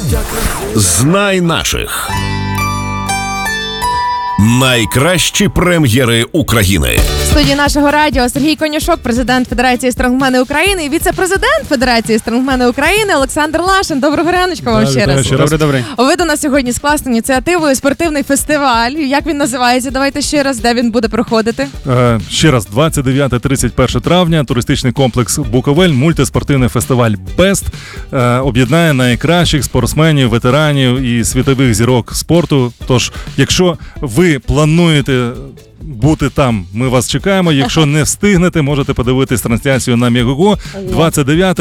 Знай наших. Найкращі прем'єри України. В студії нашого радіо Сергій Конюшок, президент Федерації стронгмени України і віце-президент Федерації стронгмени України Олександр Лашин. Доброго раночка вам ще раз. Добре. Ви до нас сьогодні з класною ініціативою спортивний фестиваль. Як він називається? Давайте ще раз, де він буде проходити? Ще раз, 29-31 травня, туристичний комплекс Буковель, мультиспортивний фестиваль «Бест» об'єднає найкращих спортсменів, ветеранів і світових зірок спорту. Тож, якщо ви плануєте бути там, ми вас чекаємо. Якщо не встигнете, можете подивитись трансляцію на Мегого. 29,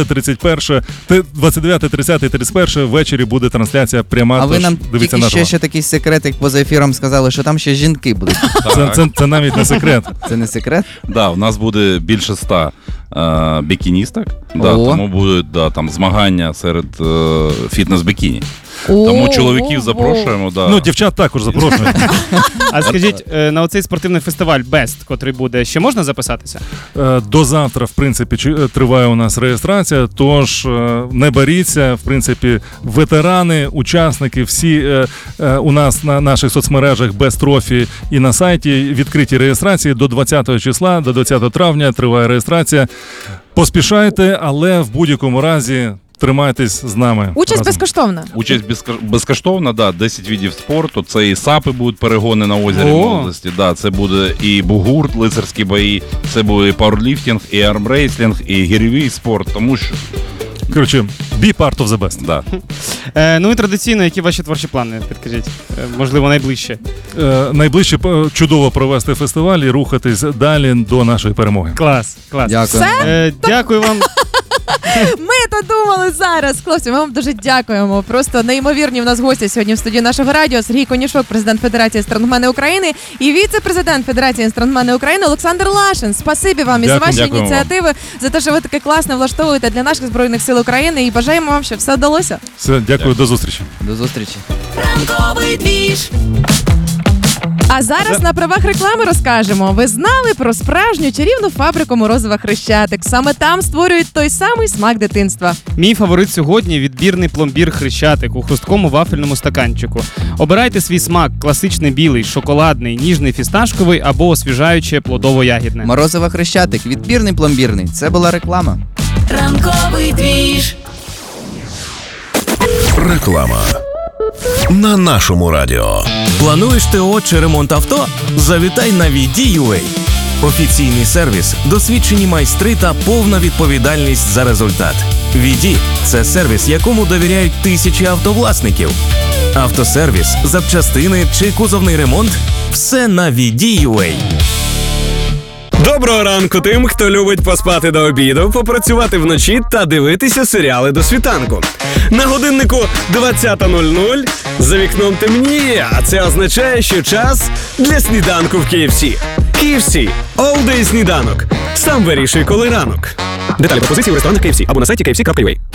30 і 31 ввечері буде трансляція пряма. А ви нам тільки ще такий секрет, як поза ефіром сказали, що там ще жінки будуть. Це навіть не секрет. Це не секрет? Да, у нас буде більше 100 бікіністок, тому будуть там змагання серед фітнес-бікіні. Тому чоловіків запрошуємо. Ну, дівчат також запрошуємо. А скажіть, на оцей спортивний фестиваль «Бест», котрий буде, ще можна записатися? До завтра, в принципі, триває у нас реєстрація, тож не боріться, в принципі, ветерани, учасники, всі у нас на наших соцмережах «Best Trophy» і на сайті відкриті реєстрації. До 20 числа, до 20 травня триває реєстрація. Поспішайте, але в будь-якому разі тримайтесь з нами. Участь безкоштовна? Участь безкоштовна, да, 10 видів спорту. Це і сапи будуть, перегони на озері молодості, да, це буде і бугурт, лицарські бої, це буде і пауерліфтинг, і армрейслінг, і гірьовий спорт, тому що... Коротше, be part of the best. Да. Ну і традиційно, які ваші творчі плани, підкажіть? Можливо, найближче? Найближче чудово провести фестиваль і рухатись далі до нашої перемоги. Клас. Дякую. Дякую вам. Ми то думали зараз. Хлопці, ми вам дуже дякуємо. Просто неймовірні в нас гості сьогодні в студії нашого радіо. Сергій Конюшок, президент Федерації стронгмени України і віце-президент Федерації стронгмени України Олександр Лашин. Спасибі вам і за ваші ініціативи, за те, що ви таке класно влаштовуєте для наших Збройних сил України, і бажаємо вам, щоб все вдалося. Все, дякую, до зустрічі. До зустрічі. Ранковий двіж. А зараз на правах реклами розкажемо. Ви знали про справжню чарівну фабрику «Морозова Хрещатик»? Саме там створюють той самий смак дитинства. Мій фаворит сьогодні – відбірний пломбір «Хрещатик» у хрусткому вафельному стаканчику. Обирайте свій смак – класичний білий, шоколадний, ніжний фісташковий або освіжаюче плодово-ягідне. Морозова Хрещатик, відбірний пломбірний. Це була реклама. Ранковий двіж. Реклама на нашому радіо. Плануєш ТО чи ремонт авто? Завітай на VD.UA. Офіційний сервіс, досвідчені майстри та повна відповідальність за результат. VD – це сервіс, якому довіряють тисячі автовласників. Автосервіс, запчастини чи кузовний ремонт – все на VD.UA. Доброго ранку тим, хто любить поспати до обіду, попрацювати вночі та дивитися серіали до світанку. На годиннику 20:00, за вікном темніє, а це означає, що час для сніданку в KFC. KFC – All Day сніданок. Сам вирішуй, коли ранок. Деталі пропозиції в ресторанах KFC або на сайті kfc.ua.